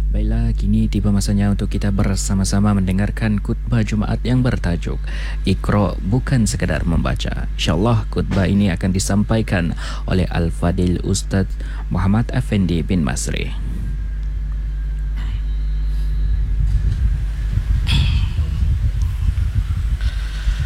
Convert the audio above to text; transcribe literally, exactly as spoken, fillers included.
Baiklah, kini tiba masanya untuk kita bersama-sama mendengarkan khutbah Jumaat yang bertajuk Iqra bukan sekadar membaca. InsyaAllah khutbah ini akan disampaikan oleh Al-Fadil Ustaz Muhammad Effendi bin Masri.